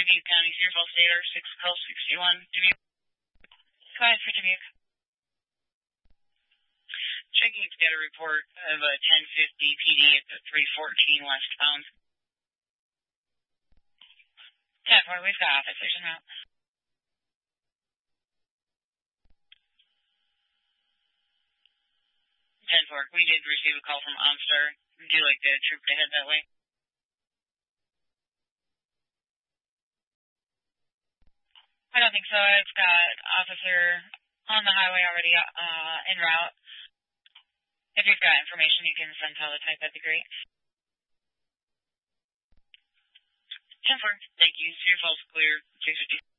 Dubuque County, Cedar Falls State, R6, call 61, Dubuque. Go ahead for Dubuque. Checking to get a report of a 1050 PD at the 314 westbound. 10-4, we've got officers en route. 10-4, we did receive a call from OnStar. Would you like the troop to head that way? I don't think so. I've got officer on the highway already en route. If you've got information you can send teletype, that'd be great. 10-4, thank you. Cedar Falls clear, 250.